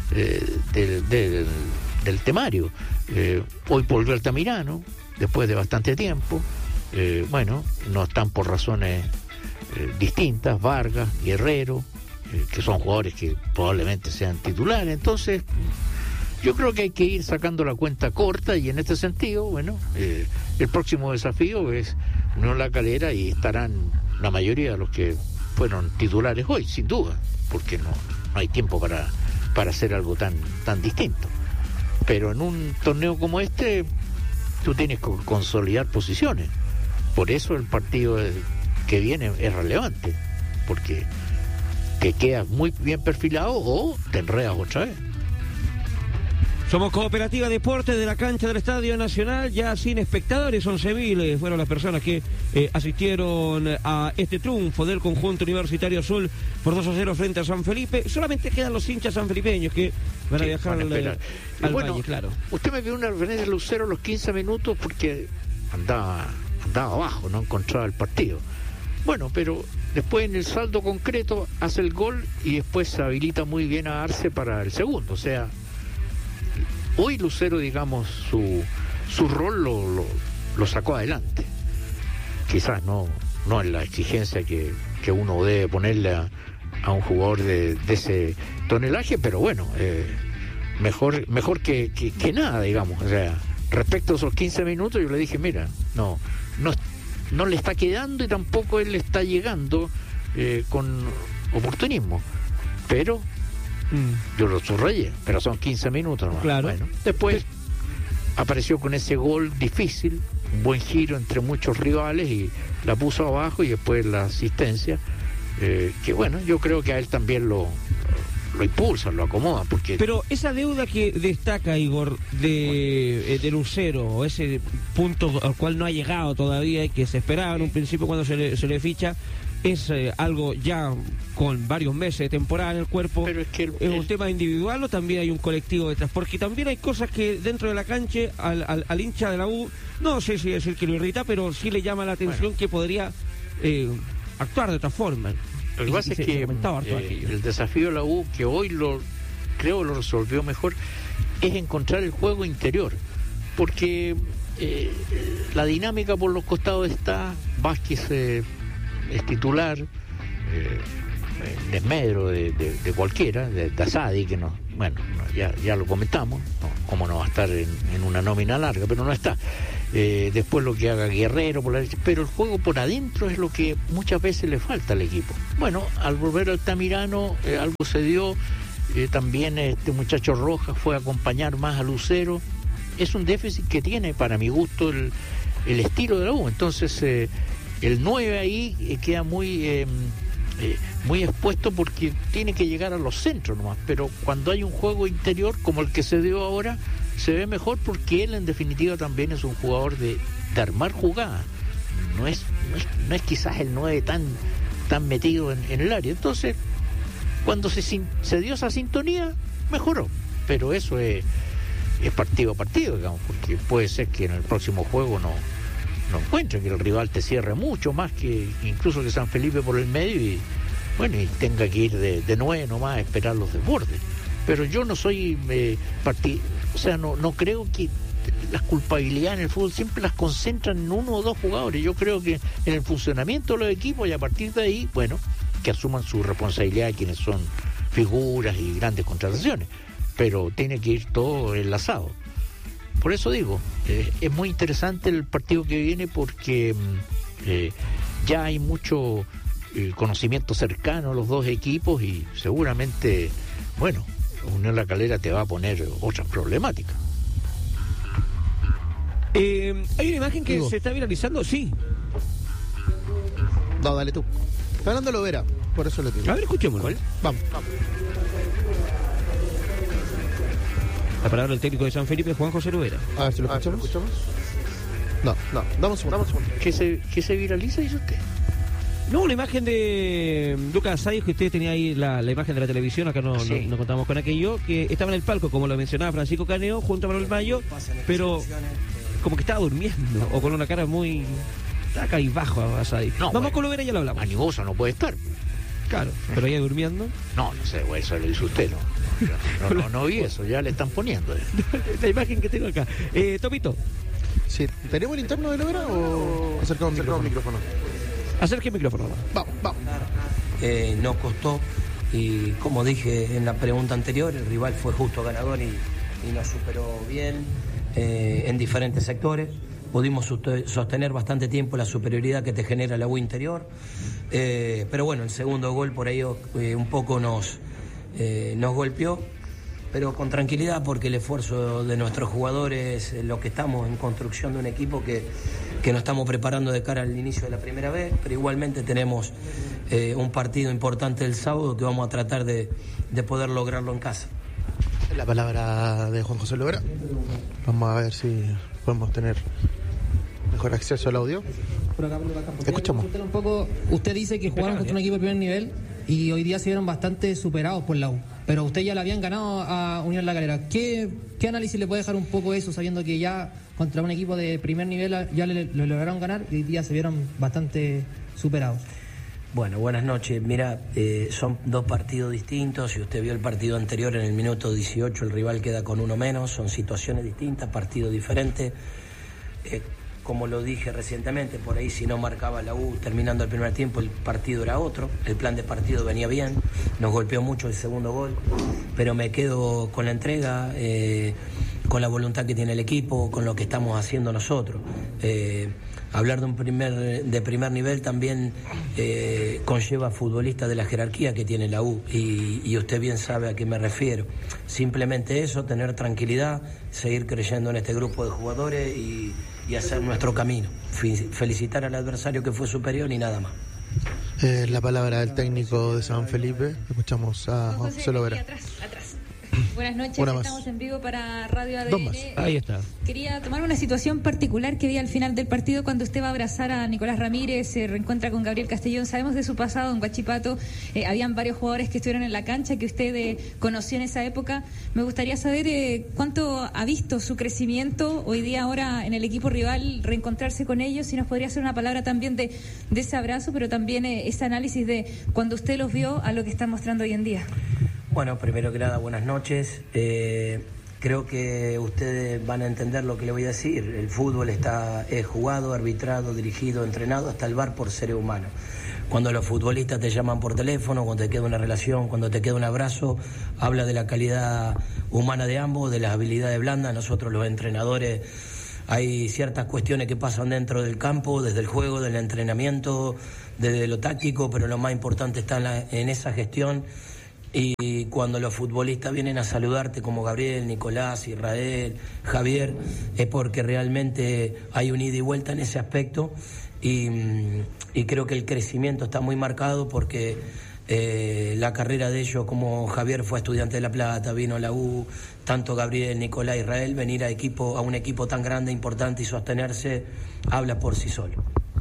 temario. Hoy volvió Altamirano, después de bastante tiempo. Bueno, no están por razones distintas, Vargas, Guerrero, que son jugadores que probablemente sean titulares. Entonces, yo creo que hay que ir sacando la cuenta corta, y en este sentido, bueno, el próximo desafío es Unión La Calera, y estarán la mayoría de los que fueron titulares hoy, sin duda, porque no hay tiempo para hacer algo tan distinto. Pero en un torneo como este, tú tienes que consolidar posiciones. Por eso el partido que viene es relevante, porque te quedas muy bien perfilado o te enredas otra vez. Somos Cooperativa Deportes de la cancha del Estadio Nacional, ya sin espectadores. 11.000 fueron las personas que asistieron a este triunfo del conjunto universitario azul por 2-0 frente a San Felipe. Solamente quedan los hinchas sanfelipeños que van a viajar al Valle, claro. Usted me vio una referencia de Lucero a los 15 minutos porque andaba abajo, no encontraba el partido. Bueno, pero después en el saldo concreto hace el gol y después se habilita muy bien a Arce para el segundo. O sea, hoy Lucero, digamos, su rol lo sacó adelante. Quizás no en la exigencia que uno debe ponerle a un jugador de ese tonelaje, pero bueno, mejor que nada, digamos. O sea, respecto a esos 15 minutos, yo le dije, mira, no le está quedando y tampoco él le está llegando con oportunismo, pero yo lo subrayé, pero son 15 minutos nomás. Claro. Bueno, después apareció con ese gol difícil, un buen giro entre muchos rivales y la puso abajo, y después la asistencia, que bueno, yo creo que a él también lo impulsa, lo acomoda, porque... Pero esa deuda que destaca Igor de Lucero, o ese punto al cual no ha llegado todavía y que se esperaba en un principio cuando se le ficha, es algo ya con varios meses de temporada en el cuerpo. Pero es que ¿es un tema individual o también hay un colectivo detrás? Porque también hay cosas que dentro de la cancha al hincha de la U, no sé si decir que lo irrita, pero sí le llama la atención, que podría actuar de otra forma. Lo que pasa es que el desafío de la U, que hoy creo lo resolvió mejor, es encontrar el juego interior, porque la dinámica por los costados está. Vázquez es titular, desmedro de cualquiera, de Asadi, que no, bueno, ya lo comentamos, no, cómo no va a estar en una nómina larga, pero no está. Después lo que haga Guerrero por la derecha, pero el juego por adentro es lo que muchas veces le falta al equipo. Bueno, al volver Altamirano algo se dio, también este muchacho Rojas fue a acompañar más a Lucero. Es un déficit que tiene, para mi gusto, el estilo de la U. Entonces el 9 ahí queda muy expuesto porque tiene que llegar a los centros nomás, pero cuando hay un juego interior como el que se dio ahora, se ve mejor porque él en definitiva también es un jugador de armar jugadas. No es quizás el 9 tan metido en el área. Entonces, cuando se dio esa sintonía, mejoró. Pero eso es partido a partido, digamos, porque puede ser que en el próximo juego no encuentre, que el rival te cierre mucho más que incluso que San Felipe por el medio y tenga que ir de 9 nomás a esperar los desbordes. Pero yo no soy no creo que las culpabilidades en el fútbol siempre las concentran en uno o dos jugadores. Yo creo que en el funcionamiento de los equipos, y a partir de ahí, que asuman su responsabilidad quienes son figuras y grandes contrataciones, pero tiene que ir todo enlazado. Por eso digo, es muy interesante el partido que viene porque ya hay mucho conocimiento cercano a los dos equipos y seguramente, Unión La Calera te va a poner otras problemáticas. Hay una imagen que se está viralizando, sí. No, dale tú. Fernando Lovera, por eso le pido. A ver, escuchémoslo. Vamos. La palabra del técnico de San Felipe, Juan José Lovera. A ver si lo escuchamos. No, damos un segundo. ¿Qué se viraliza, dice usted? No, la imagen de Lucas Sayos, que usted tenía ahí la imagen de la televisión, acá no contamos con aquello, que estaba en el palco, como lo mencionaba Francisco Caneo, junto a Manuel Mayo, pero como que estaba durmiendo, o con una cara muy cabizbajo a Sayos. Vamos con Lovera, ya lo hablamos. Animosa no puede estar. Claro, pero ella durmiendo. No sé, eso lo hizo usted, no vi eso, ya le están poniendo. La imagen que tengo acá. Topito. Sí, ¿tenemos el interno de Lovera o acercamos el micrófono? Acerque el micrófono. Vamos. Nos costó, y como dije en la pregunta anterior, el rival fue justo ganador y nos superó bien en diferentes sectores. Pudimos sostener bastante tiempo la superioridad que te genera la U interior, pero el segundo gol por ahí un poco nos golpeó, pero con tranquilidad, porque el esfuerzo de nuestros jugadores, lo que estamos en construcción de un equipo que nos estamos preparando de cara al inicio de la primera vez, pero igualmente tenemos un partido importante el sábado que vamos a tratar de poder lograrlo en casa. La palabra de Juan José Lovera. Vamos a ver si podemos tener mejor acceso al audio. Escuchamos. Un poco, usted dice que jugaron contra un equipo de primer nivel y hoy día se vieron bastante superados por la U, pero usted ya le habían ganado a Unión La Calera. ¿Qué análisis le puede dejar un poco eso, sabiendo que ya contra un equipo de primer nivel ya le lograron ganar y hoy día se vieron bastante superados? Bueno, buenas noches. Mira, son dos partidos distintos. Si usted vio el partido anterior, en el minuto 18 el rival queda con uno menos. Son situaciones distintas, partidos diferentes. Como lo dije recientemente, por ahí si no marcaba la U terminando el primer tiempo, el partido era otro. El plan de partido venía bien. Nos golpeó mucho el segundo gol, pero me quedo con la entrega, con la voluntad que tiene el equipo, con lo que estamos haciendo nosotros. Hablar de primer nivel también conlleva futbolistas de la jerarquía que tiene la U, y usted bien sabe a qué me refiero. Simplemente eso, tener tranquilidad, seguir creyendo en este grupo de jugadores y hacer nuestro camino. Felicitar al adversario que fue superior y nada más. La palabra del técnico de San Felipe. Escuchamos a José Lovera. Atrás. Buenas noches, estamos en vivo para Radio ADN. Ahí está. Quería tomar una situación particular que vi al final del partido cuando usted va a abrazar a Nicolás Ramírez, se reencuentra con Gabriel Castellón. Sabemos de su pasado en Huachipato, habían varios jugadores que estuvieron en la cancha que usted conoció en esa época. Me gustaría saber cuánto ha visto su crecimiento hoy día ahora en el equipo rival, reencontrarse con ellos, si nos podría hacer una palabra también de ese abrazo, pero también ese análisis de cuando usted los vio a lo que están mostrando hoy en día. Bueno, primero que nada, buenas noches. Creo que ustedes van a entender lo que le voy a decir. El fútbol es jugado, arbitrado, dirigido, entrenado, hasta el VAR por seres humanos. Cuando los futbolistas te llaman por teléfono, cuando te queda una relación, cuando te queda un abrazo, habla de la calidad humana de ambos, de las habilidades blandas. Nosotros los entrenadores, hay ciertas cuestiones que pasan dentro del campo, desde el juego, del entrenamiento, desde lo táctico, pero lo más importante está en esa gestión. Y cuando los futbolistas vienen a saludarte como Gabriel, Nicolás, Israel, Javier, es porque realmente hay un ida y vuelta en ese aspecto. Y creo que el crecimiento está muy marcado porque la carrera de ellos, como Javier fue estudiante de La Plata, vino a la U, tanto Gabriel, Nicolás, Israel, venir a un equipo tan grande, importante y sostenerse, habla por sí solo.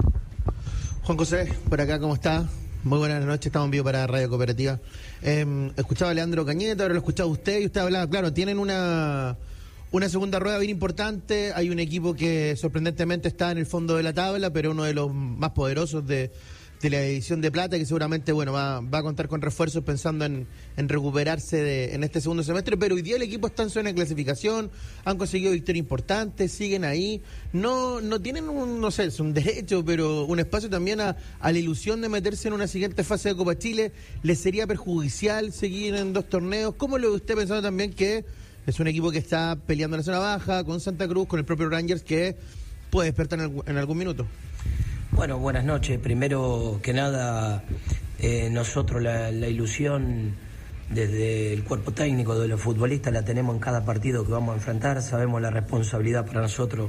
Juan José, por acá, ¿cómo está? Muy buenas noches, estamos en vivo para Radio Cooperativa. Escuchaba a Leandro Cañete, ahora lo escuchaba usted y usted hablaba, claro, tienen una segunda rueda bien importante, hay un equipo que sorprendentemente está en el fondo de la tabla, pero uno de los más poderosos de la edición de plata, que seguramente va a contar con refuerzos pensando en recuperarse en este segundo semestre, pero hoy día el equipo está en zona de clasificación, han conseguido victorias importantes, siguen ahí, no tienen es un derecho, pero un espacio también a la ilusión de meterse en una siguiente fase de Copa Chile. ¿Les sería perjudicial seguir en 2 torneos? ¿Cómo lo ve usted pensando también que es un equipo que está peleando en la zona baja, con Santa Cruz, con el propio Rangers, que puede despertar en algún minuto? Bueno, buenas noches. Primero que nada, nosotros la ilusión desde el cuerpo técnico de los futbolistas la tenemos en cada partido que vamos a enfrentar. Sabemos la responsabilidad para nosotros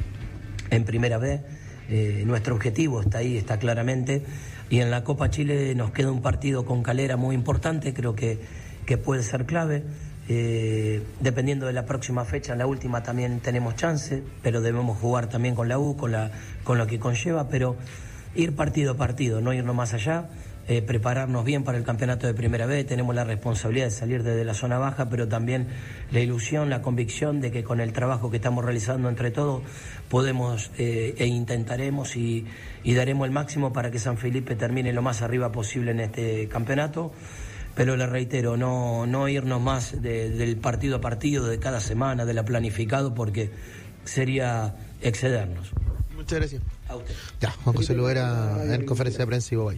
en primera vez. Nuestro objetivo está ahí, está claramente. Y en la Copa Chile nos queda un partido con Calera muy importante, creo que puede ser clave. Dependiendo de la próxima fecha, en la última también tenemos chance, pero debemos jugar también con la U, con lo que conlleva, pero ir partido a partido, no irnos más allá, prepararnos bien para el campeonato de primera vez. Tenemos la responsabilidad de salir desde la zona baja, pero también la ilusión, la convicción de que con el trabajo que estamos realizando entre todos podemos e intentaremos y daremos el máximo para que San Felipe termine lo más arriba posible en este campeonato. Pero le reitero, no irnos más del partido a partido, de cada semana, de la planificado, porque sería excedernos. Muchas gracias. A usted. Ya, Juan José Lubera en conferencia de prensa y Bobayo.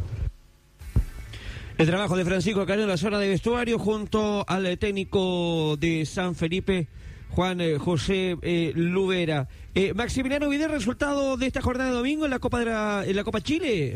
El trabajo de Francisco Canelo en la zona de vestuario junto al técnico de San Felipe, Juan José Lubera. Maximiliano Vidal, resultado de esta jornada de domingo en la Copa Chile.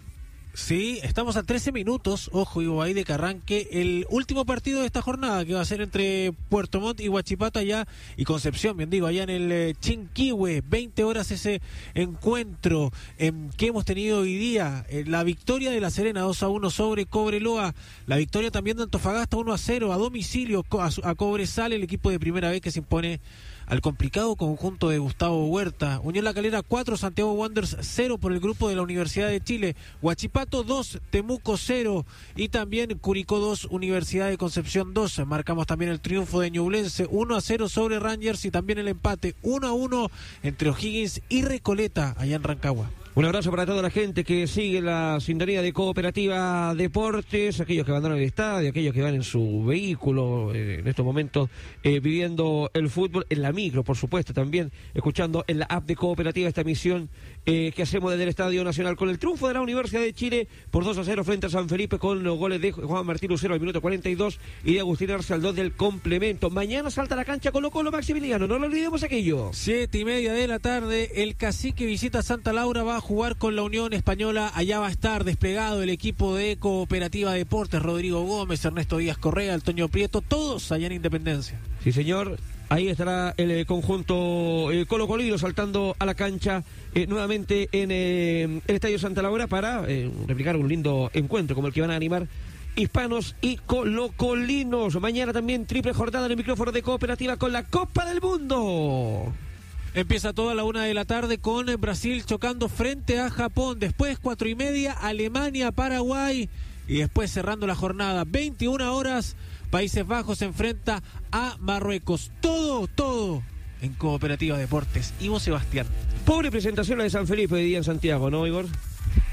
Sí, estamos a 13 minutos, ojo, Ivo, ahí de que arranque el último partido de esta jornada, que va a ser entre Puerto Montt y Huachipato allá, y Concepción, bien digo, allá en el Chinquihue. 20 horas ese encuentro que hemos tenido hoy día. La victoria de La Serena 2-1 sobre Cobreloa, la victoria también de Antofagasta 1-0 a domicilio a Cobresal, el equipo de primera vez que se impone al complicado conjunto de Gustavo Huerta. Unión La Calera 4, Santiago Wanderers 0 por el grupo de la Universidad de Chile. Huachipato 2, Temuco 0 y también Curicó 2, Universidad de Concepción 2. Marcamos también el triunfo de Ñublense 1-0 sobre Rangers y también el empate 1-1 entre O'Higgins y Recoleta allá en Rancagua. Un abrazo para toda la gente que sigue la sintonía de Cooperativa Deportes, aquellos que abandonan el estadio, aquellos que van en su vehículo en estos momentos viviendo el fútbol, en la micro, por supuesto, también escuchando en la app de Cooperativa esta emisión que hacemos desde el Estadio Nacional con el triunfo de la Universidad de Chile por 2-0 frente a San Felipe, con los goles de Juan Martín Lucero al minuto 42 y de Agustín Arce al 2 del complemento. Mañana salta a la cancha Colo-Colo, Maximiliano, no lo olvidemos aquello. 7:30 de la tarde, el Cacique visita Santa Laura, va a jugar con la Unión Española. Allá va a estar desplegado el equipo de Cooperativa Deportes, Rodrigo Gómez, Ernesto Díaz Correa, Antonio Prieto, todos allá en Independencia. Sí, señor. Ahí estará el conjunto colo-colino saltando a la cancha nuevamente en el Estadio Santa Laura para replicar un lindo encuentro como el que van a animar hispanos y colocolinos. Mañana también triple jornada en el micrófono de Cooperativa con la Copa del Mundo. Empieza toda la 1 de la tarde con Brasil chocando frente a Japón. Después 4:30 Alemania, Paraguay. Y después cerrando la jornada 21 horas Países Bajos se enfrenta a Marruecos. Todo en Cooperativa Deportes. Ivo Sebastián. Pobre presentación la de San Felipe hoy día en Santiago, ¿no, Igor?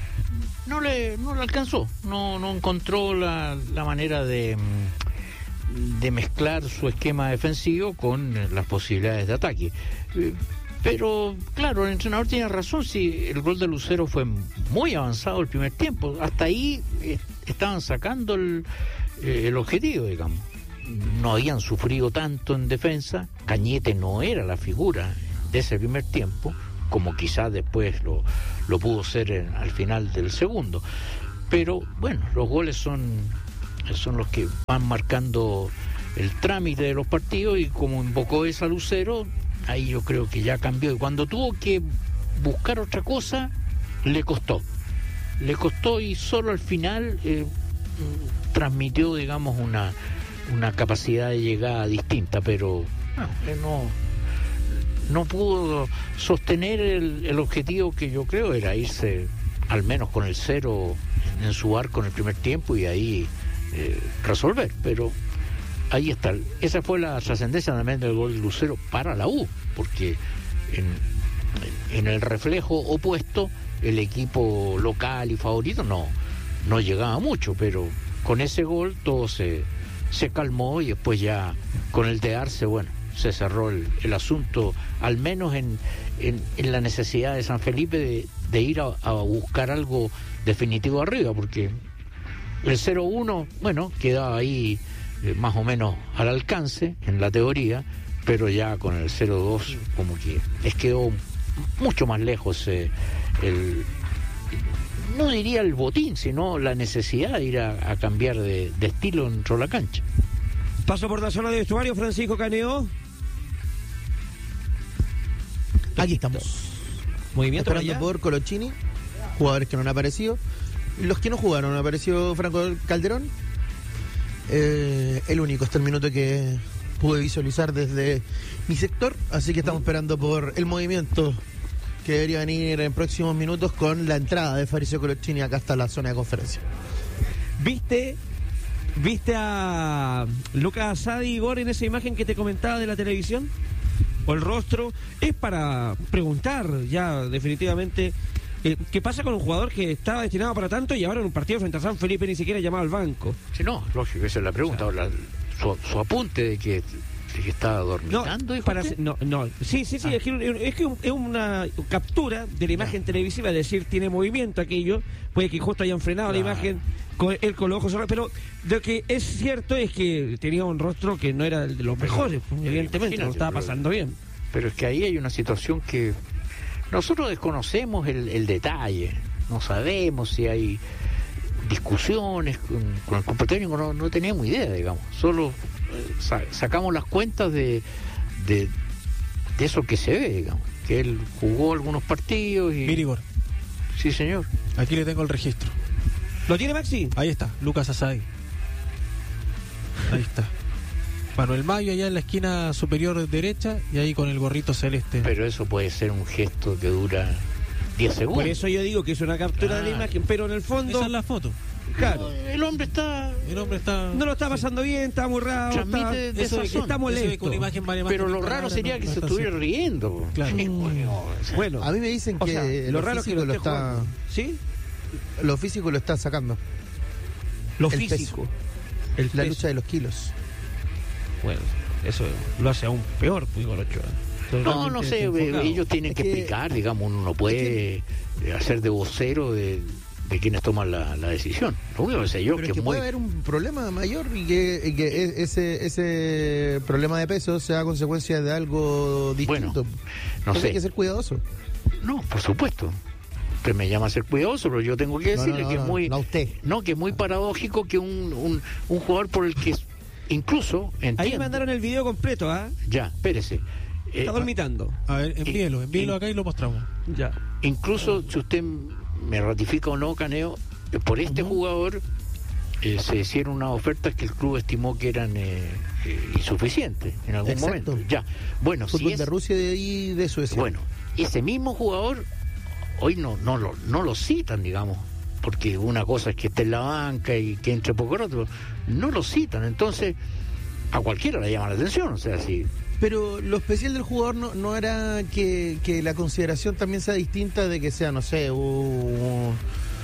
No le alcanzó. No encontró la manera de de mezclar su esquema defensivo con las posibilidades de ataque. Pero, claro, el entrenador tiene razón, si el gol de Lucero fue muy avanzado el primer tiempo. Hasta ahí estaban sacando el objetivo, digamos. No habían sufrido tanto en defensa. Cañete no era la figura de ese primer tiempo, como quizás después lo pudo ser al final del segundo. Pero, bueno, los goles son los que van marcando el trámite de los partidos, y como invocó esa Lucero, ahí yo creo que ya cambió, y cuando tuvo que buscar otra cosa le costó y solo al final transmitió, digamos, una capacidad de llegada distinta, pero no pudo sostener el objetivo, que yo creo era irse al menos con el 0 en su arco en el primer tiempo y ahí resolver. Pero ahí está, esa fue la trascendencia también del gol de Lucero para la U, porque en el reflejo opuesto el equipo local y favorito no llegaba mucho, pero con ese gol todo se calmó, y después ya con el de Arce, bueno, se cerró el asunto, al menos en la necesidad de San Felipe de ir a buscar algo definitivo arriba, porque el 0-1, bueno, quedaba ahí más o menos al alcance en la teoría, pero ya con el 0-2 como que quedó mucho más lejos no diría el botín, sino la necesidad de ir a cambiar de estilo dentro de la cancha. Paso por la zona de vestuario, Francisco Caneo. Aquí estamos. Movimiento esperando por Colochini, jugadores que no han aparecido. Los que no jugaron, ha aparecido Franco Calderón. El único hasta el minuto que pude visualizar desde mi sector, así que estamos esperando por el movimiento que debería venir en próximos minutos con la entrada de Fabricio Colochini acá hasta la zona de conferencia. ¿Viste a Lucas Asadi, Igor, en esa imagen que te comentaba de la televisión? ¿O el rostro? Es para preguntar ya definitivamente qué pasa con un jugador que estaba destinado para tanto y ahora en un partido frente a San Felipe ni siquiera llamado al banco. Sí, no, lógico, esa es la pregunta. Ahora, su apunte de que estaba dormitando. Sí, es que es una captura de la imagen televisiva, es decir, tiene movimiento aquello, puede que justo hayan frenado la imagen con los ojos cerrados, pero lo que es cierto es que tenía un rostro que no era de los mejores, evidentemente, no estaba pasando bien. Pero es que ahí hay una situación que nosotros desconocemos el detalle, no sabemos si hay discusiones con el cuerpo técnico, no teníamos idea, digamos, solo sacamos las cuentas de eso que se ve, digamos, que él jugó algunos partidos y... Mirigor. Sí, señor. Aquí le tengo el registro. ¿Lo tiene Maxi? Ahí está, Lucas Asadi. Ahí está. Manuel Mayo allá en la esquina superior derecha y ahí con el gorrito celeste. Pero eso puede ser un gesto que dura 10 segundos. Por eso yo digo que es una captura de la imagen, pero en el fondo... Esa es la foto. Claro. El hombre está... No lo está pasando bien, está amurrado, está molesto. Pero lo raro sería que se estuviera riendo. Claro. Bueno, a mí me dicen que lo raro es que lo está... Jugando. ¿Sí? Lo físico lo está sacando. Lo físico. La lucha de los kilos. Bueno, eso lo hace aún peor, Igor Ochoa. No sé, ellos tienen que explicar, digamos, uno no puede hacer de vocero de quienes toman la decisión. Lo único que sé yo pero que puede haber un problema mayor y que ese problema de peso sea consecuencia de algo distinto. Bueno, no sé. Hay que ser cuidadoso. No, por supuesto. Usted me llama a ser cuidadoso, pero yo tengo que decirle que es muy... No, usted. No, que es muy paradójico que un jugador por el que incluso... Entiendo, ahí mandaron el video completo, ¿ah? Ya, espérese. Está dormitando. A ver, envíelo acá y lo mostramos. Ya. Incluso, si usted me ratifica o no, Caneo, por este jugador se hicieron unas ofertas que el club estimó que eran insuficientes en algún momento. Ya. Bueno, fútbol de Rusia y de Suecia. Bueno, ese mismo jugador hoy no lo citan, digamos, porque una cosa es que esté en la banca y que entre poco otro, no lo citan, entonces a cualquiera le llama la atención, o sea, si... Pero lo especial del jugador no era que la consideración también sea distinta de que sea, no sé,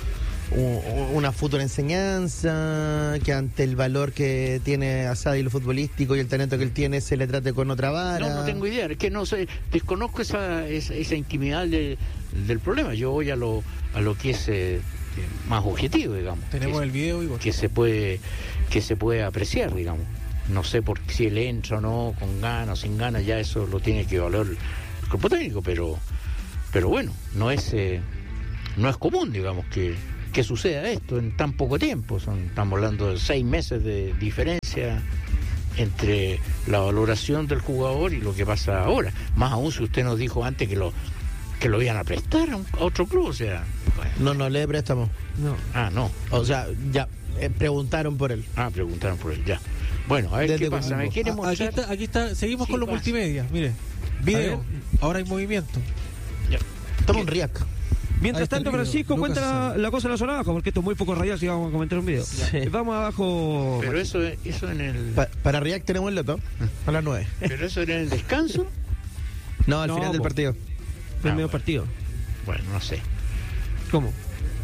una futura enseñanza, que ante el valor que tiene Asadi, lo futbolístico y el talento que él tiene, se le trate con otra vara. No tengo idea, es que no sé, desconozco esa intimidad del problema. Yo voy a lo que es más objetivo, digamos. Tenemos el video, Igor. Que se puede apreciar, digamos. No sé si él entra o no, con ganas o sin ganas, ya eso lo tiene que evaluar el cuerpo técnico, pero bueno, no es común, digamos, que suceda esto en tan poco tiempo. Estamos hablando de 6 meses de diferencia entre la valoración del jugador y lo que pasa ahora. Más aún si usted nos dijo antes que lo iban a prestar a otro club, o sea... Bueno. No le préstamo. No. No. O sea, ya preguntaron por él. Preguntaron por él, ya. Bueno, a ver qué pasa. ¿Me quiere mostrar? Aquí está, seguimos con los multimedia, mire. Video, ahora hay movimiento. Ya. Toma un riac. Mientras tanto, Francisco, cuenta la cosa en la zona abajo, porque esto es muy poco radial si vamos a comentar un video. Sí. Vamos abajo. Pero eso en el... Para Riac tenemos el loto, a las 9. ¿Pero eso era en el descanso? No, al final del partido. El medio partido. Bueno, no sé. ¿Cómo?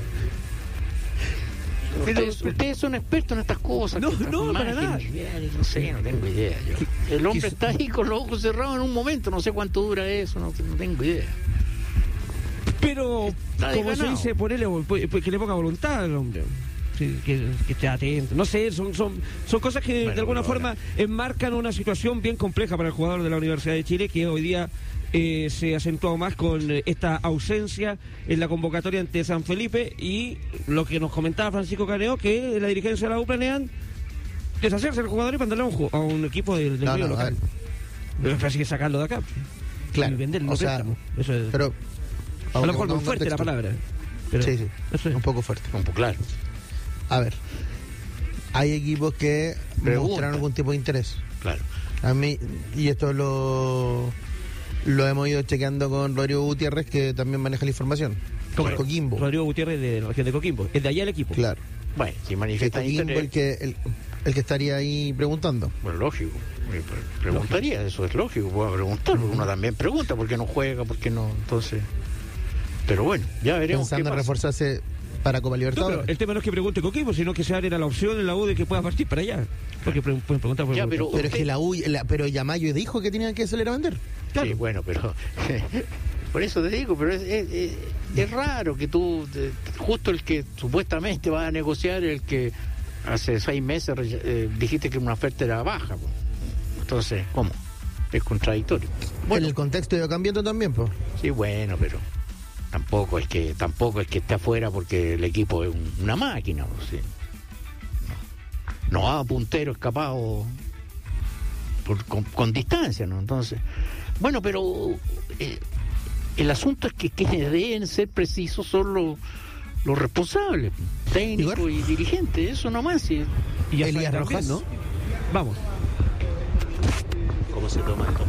Pero ustedes son expertos en estas cosas. No, para nada. No sé, no tengo idea. El hombre está ahí con los ojos cerrados en un momento, no sé cuánto dura eso, no tengo idea. Pero, como se dice, ponele que le ponga voluntad al hombre. Sí, que esté atento. No sé, son cosas que de alguna forma enmarcan una situación bien compleja para el jugador de la Universidad de Chile, que hoy día se acentúa más con esta ausencia en la convocatoria ante San Felipe, y lo que nos comentaba Francisco Caneo, que la dirigencia de la U planean deshacerse del jugador y mandarlo a un equipo del medio local. Pero así que sacarlo de acá. Claro. Y venderlo. O sea, eso es, pero a lo mejor muy fuerte la palabra. Pero sí. Eso es un poco fuerte. Un poco claro. A ver, hay equipos que mostraron algún tipo de interés. Claro. A mí, y esto lo hemos ido chequeando con Rodrigo Gutiérrez, que también maneja la información. Con Coquimbo. Rodrigo Gutiérrez de Coquimbo. Es de allá el equipo. Claro. Bueno, si manifiesta interés, el que estaría ahí preguntando. Bueno, lógico. Preguntaría, eso es lógico. Puedo preguntar, porque uno también pregunta por qué no juega, por qué no. Entonces. Pero bueno, ya veremos. Pensando en reforzarse para Copa Libertadores. El tema no es que pregunte Coquimbo, sino que se abre la opción en la U de que pueda partir para allá. Porque pueden preguntar por ya, pero es que la U, pero Yamayo dijo que tenían que salir a vender. Claro. Sí, bueno, pero por eso te digo, pero es raro que tú, justo el que supuestamente va a negociar, el que hace 6 meses dijiste que una oferta era baja. Pues. Entonces, ¿cómo? Es contradictorio. Bueno, en el contexto iba cambiando también, pues. Sí, bueno, pero tampoco es que esté afuera porque el equipo es una máquina, ¿sí? No va a puntero escapado con distancia, ¿no? Entonces, bueno, pero el asunto es que deben ser precisos son los responsables, técnicos y dirigentes, eso nomás. Sí. Y Elías Rojas, ¿no? Vamos. ¿Cómo se toma esto?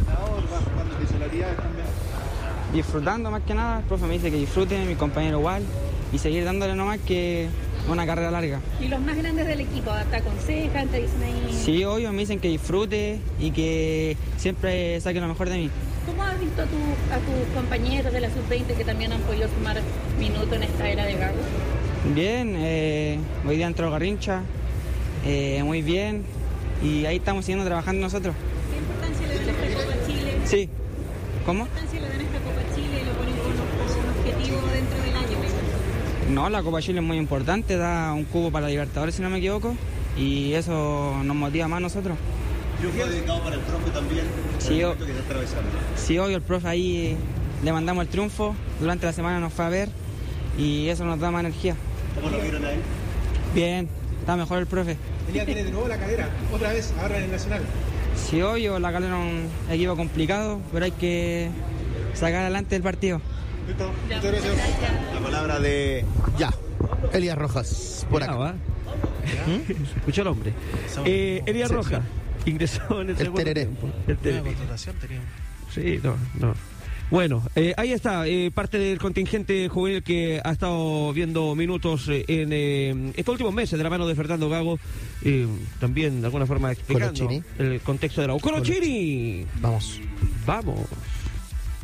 Disfrutando más que nada, el profe me dice que disfrute, mi compañero igual, y seguir dándole nomás, que una carrera larga. ¿Y los más grandes del equipo te aconsejan, te dicen ahí? Sí, obvio, me dicen que disfrute y que siempre saque lo mejor de mí. ¿Cómo has visto a tus compañeros de la sub-20 que también han podido sumar minutos en esta era de Gago? Bien, hoy día entró Garrincha, muy bien, y ahí estamos siguiendo trabajando nosotros. ¿Qué importancia le dan a esta Copa Chile? Sí. ¿Cómo? ¿Qué importancia le dan a esta Copa Chile y lo ponen como un objetivo dentro del año? No, la Copa Chile es muy importante, da un cubo para Libertadores, si no me equivoco, y eso nos motiva más a nosotros. ¿Yo fue dedicado para el profe también? Sí, hoy el profe ahí le mandamos el triunfo, durante la semana nos fue a ver y eso nos da más energía. ¿Cómo lo vieron a él? Bien, está mejor el profe. Tenía que ir de nuevo la Calera, otra vez, ahora en el Nacional. Sí, hoy la Calera es un equipo complicado, pero hay que sacar adelante el partido. Listo, muchas gracias. La palabra de... Ya, Elías Rojas, por acá. Escuchó el hombre. Elías Rojas ingresó en el segundo tiempo. El tereré. Sí, no. Bueno, ahí está, parte del contingente juvenil que ha estado viendo minutos en estos últimos meses de la mano de Fernando Gago, también de alguna forma explicando el contexto de la U. ¡Colochini! Vamos.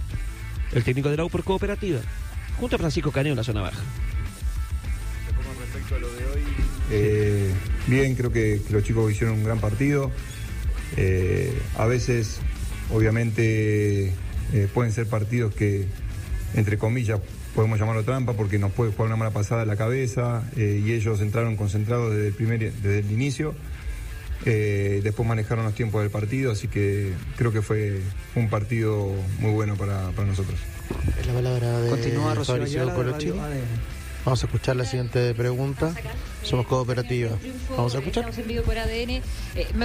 El técnico de la U por Cooperativa, junto a Francisco Caneo en la zona baja. Bien, creo que los chicos hicieron un gran partido. A veces, obviamente, pueden ser partidos que, entre comillas, podemos llamarlo trampa porque nos puede jugar una mala pasada en la cabeza y ellos entraron concentrados desde el inicio. Después manejaron los tiempos del partido, así que creo que fue un partido muy bueno para nosotros. Es la palabra de Fabricio Colochini. Vamos a escuchar la siguiente pregunta. Somos Cooperativa. Vamos a escuchar. Estamos en vivo por ADN.